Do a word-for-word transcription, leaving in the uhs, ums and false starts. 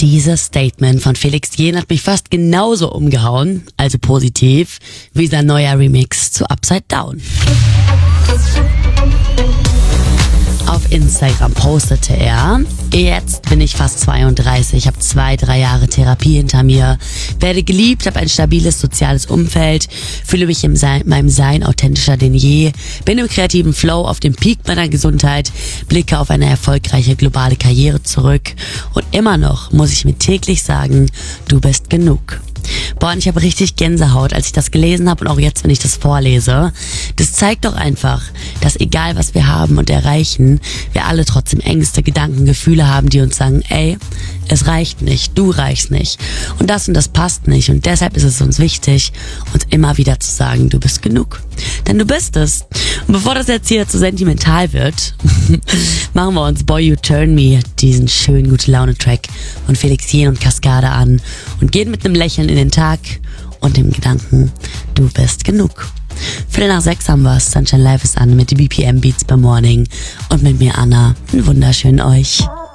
Dieses Statement von Felix Jähn hat mich fast genauso umgehauen, also positiv, wie sein neuer Remix zu Upside Down. Auf Instagram postete er: Jetzt bin ich fast zweiunddreißig, habe zwei, drei Jahre Therapie hinter mir, werde geliebt, habe ein stabiles soziales Umfeld, fühle mich in meinem Sein authentischer denn je, bin im kreativen Flow auf dem Peak meiner Gesundheit, blicke auf eine erfolgreiche globale Karriere zurück und immer noch muss ich mir täglich sagen, du bist genug. Boah, und ich habe richtig Gänsehaut, als ich das gelesen habe und auch jetzt, wenn ich das vorlese. Das zeigt doch einfach, dass egal was wir haben und erreichen, wir alle trotzdem Ängste, Gedanken, Gefühle haben, die uns sagen, ey, es reicht nicht, du reichst nicht und das und das passt nicht und deshalb ist es uns wichtig, uns immer wieder zu sagen, du bist genug. Denn du bist es. Und bevor das jetzt hier zu sentimental wird, machen wir uns Boy You Turn Me, diesen schönen Gute-Laune-Track von Felix Jähn und Cascade an und gehen mit einem Lächeln in den Tag und dem Gedanken, du bist genug. Viertel nach sechs haben wir's. Sunshine Live ist an mit den B P M Beats per Morning und mit mir Anna. Einen wunderschönen euch.